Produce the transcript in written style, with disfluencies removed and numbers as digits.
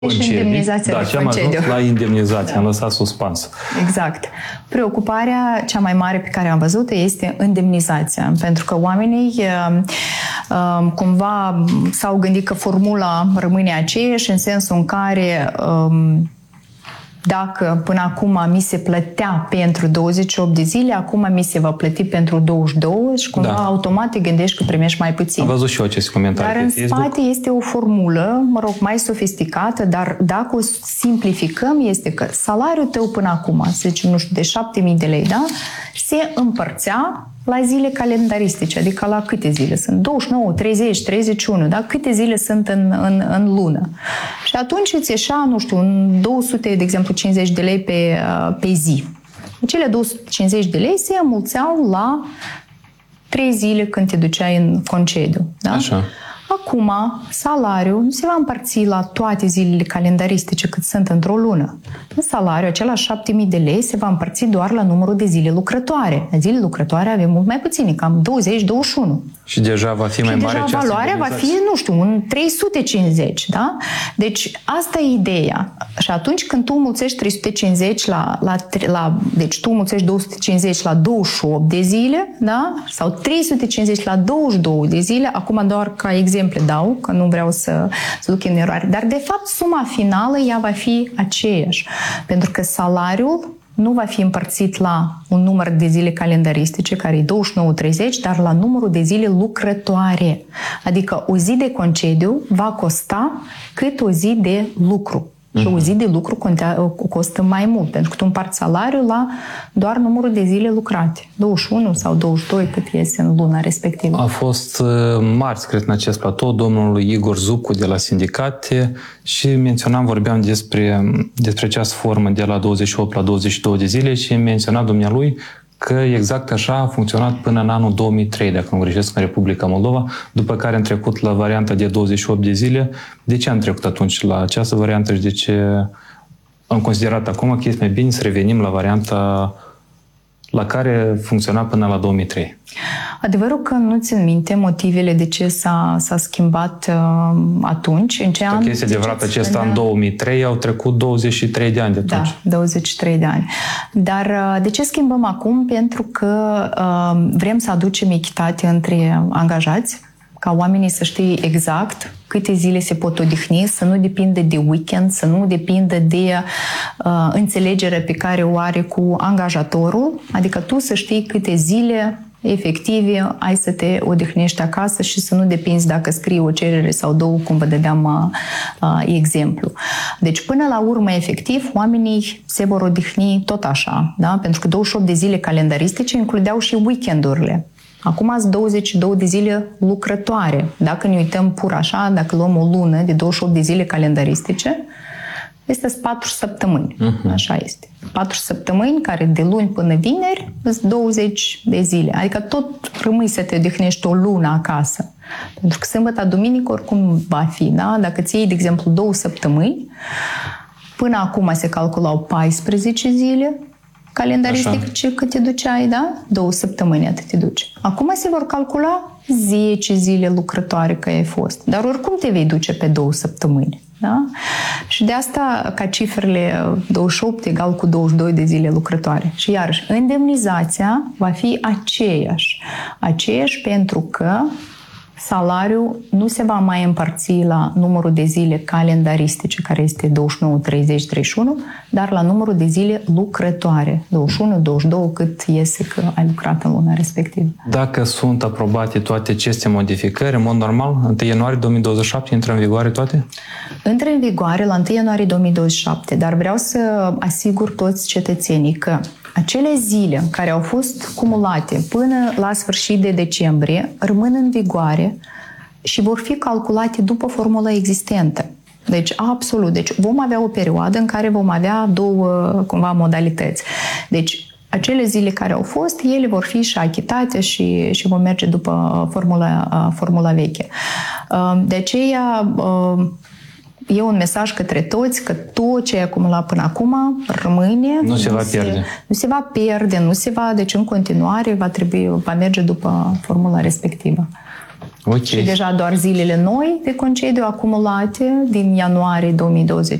concedii. Indemnizația de ce am concediu. ajuns la indemnizație, am lăsat suspans. Exact. Preocuparea cea mai mare pe care am văzut-o este indemnizația, pentru că oamenii cumva s-au gândit că formula rămâne aceeași în sensul în care dacă până acum mi se plătea pentru 28 de zile, acum mi se va plăti pentru 22 și cumva automat te gândești că primești mai puțin. Am văzut și eu aceste comentarii. Dar în spate este o formulă, mai sofisticată, dar dacă o simplificăm, este că salariul tău până acum, să zicem, nu știu, de 7.000 de lei, da? Se împărțea la zile calendaristice, adică la câte zile sunt? 29, 30, 31, da? Câte zile sunt în lună. Și atunci îți ieșea, nu știu, 200, de exemplu, 50 de lei pe zi. Cele 250 de lei se amulțeau la 3 zile când te duceai în concediu. Da? Așa. Acum, salariul nu se va împărți la toate zilele calendaristice cât sunt într-o lună. Salariul, acela 7.000 de lei, se va împărți doar la numărul de zile lucrătoare. Zile lucrătoare avem mult mai puține, cam 20-21. Și deja va fi mai mare această valoarea va fi, nu știu, un 350, da? Deci, asta e ideea. Și atunci când tu mulțești 350 deci tu mulțești 250 la 28 de zile, da? Sau 350 la 22 de zile, acum doar ca exemple dau, că nu vreau să duc în eroare. Dar, de fapt, suma finală, ea va fi aceeași. Pentru că salariul nu va fi împărțit la un număr de zile calendaristice, care e 29-30, dar la numărul de zile lucrătoare. Adică o zi de concediu va costa cât o zi de lucru. Și o zi de lucru costă mai mult, pentru că tu împarți salariul la doar numărul de zile lucrate. 21 sau 22, cât iese în luna respectivă. A fost marți, cred, în acest platou, domnul Igor Zucu de la sindicate și vorbeam despre această formă de la 28 la 22 de zile și menționa dumnealui că exact așa a funcționat până în anul 2003, dacă nu greșesc, în Republica Moldova, după care am trecut la varianta de 28 de zile. De ce am trecut atunci la această variantă și de ce am considerat acum că este mai bine să revenim la varianta la care funcționa până la 2003? Adevărul că nu țin minte motivele de ce s-a schimbat atunci. În ce an? Este adevărat, acest an 2003 au trecut 23 de ani de atunci. Da, 23 de ani. Dar de ce schimbăm acum? Pentru că vrem să aducem echitate între angajați, ca oamenii să știe exact câte zile se pot odihni, să nu depindă de weekend, să nu depindă de înțelegerea pe care o are cu angajatorul, adică tu să știi câte zile efective ai să te odihnești acasă și să nu depinzi dacă scrii o cerere sau două, cum vă dădeam exemplu. Deci, până la urmă, efectiv, oamenii se vor odihni tot așa, da? Pentru că 28 de zile calendaristice includeau și weekendurile. Acum sunt 22 de zile lucrătoare. Dacă ne uităm pur așa, dacă luăm o lună de 28 de zile calendaristice, este 4 săptămâni. Așa este. 4 săptămâni care de luni până vineri sunt 20 de zile. Adică tot rămâi să te odihnești o lună acasă. Pentru că sâmbătă, duminică oricum va fi. Da? Dacă ți iei, de exemplu, 2 săptămâni, până acum se calculau 14 zile calendaristic ce cât te duceai, da? 2 săptămâni atât te duci. Acum se vor calcula 10 zile lucrătoare că ai fost. Dar oricum te vei duce pe 2 săptămâni. Da? Și de asta, ca cifrele 28 egal cu 22 de zile lucrătoare. Și iarăși, indemnizația va fi aceeași pentru că salariul nu se va mai împărți la numărul de zile calendaristice, care este 29, 30, 31, dar la numărul de zile lucrătoare, 21, 22, cât iese că ai lucrat în luna respectivă. Dacă sunt aprobate toate aceste modificări, în mod normal, 1 ianuarie 2027 intră în vigoare toate? Intră în vigoare la 1 ianuarie 2027, dar vreau să asigur toți cetățenii că acele zile care au fost cumulate până la sfârșit de decembrie rămân în vigoare și vor fi calculate după formula existentă. Deci, absolut. Deci, vom avea o perioadă în care vom avea două, cumva, modalități. Deci, acele zile care au fost, ele vor fi și achitate și vor merge după formula veche. De aceea, e un mesaj către toți că tot ce ai acumulat până acum rămâne. Nu se va pierde. Nu se va pierde, deci în continuare va merge după formula respectivă. Ok. Și deja doar zilele noi de concediu acumulate din ianuarie 2020